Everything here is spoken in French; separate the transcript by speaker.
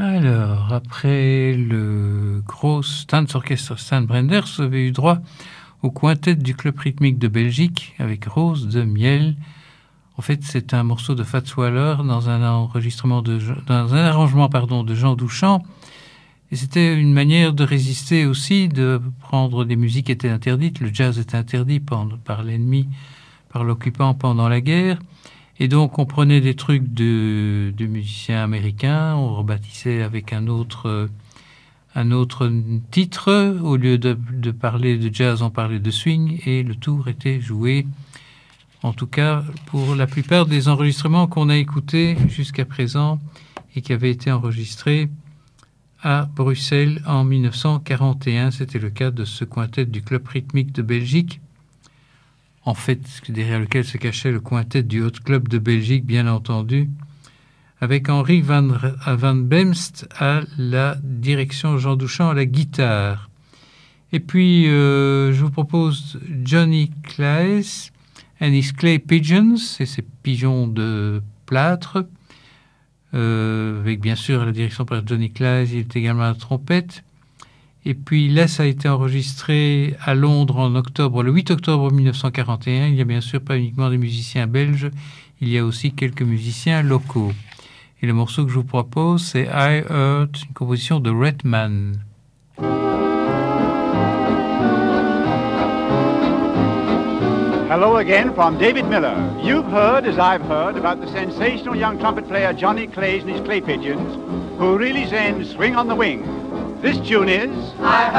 Speaker 1: Alors, après le gros Tanzorchester Steinbrenner, vous avez eu droit au quintet du Club rythmique de Belgique avec Rose de Miel. En fait, c'est un morceau de Fats Waller dans un arrangement de Jean Douchamp. Et c'était une manière de résister aussi, de prendre des musiques qui étaient interdites. Le jazz était interdit par l'ennemi, par l'occupant pendant la guerre. Et donc, on prenait des trucs de musiciens américains, on rebâtissait avec un autre titre. Au lieu de parler de jazz, on parlait de swing, et le tour était joué. En tout cas, pour la plupart des enregistrements qu'on a écoutés jusqu'à présent et qui avaient été enregistrés à Bruxelles en 1941. C'était le cas de ce quintet du Club rythmique de Belgique. En fait, derrière lequel se cachait le quintet du Hot Club de Belgique, bien entendu, avec Henri van Bemst à la direction, Jean Douchamp à la guitare. Et puis, je vous propose Johnny Claes and his Clay Pigeons, et ses pigeons de plâtre, avec bien sûr la direction par Johnny Claes, il est également à la trompette. Et puis là, ça a été enregistré à Londres le 8 octobre 1941. Il n'y a bien sûr pas uniquement des musiciens belges, il y a aussi quelques musiciens locaux. Et le morceau que je vous propose, c'est I Heard, une composition de Redman.
Speaker 2: Hello again from David Miller. You've heard, as I've heard, about the sensational young trumpet player Johnny Claes and his Clay Pigeons, who really sends swing on the wing. This tune is...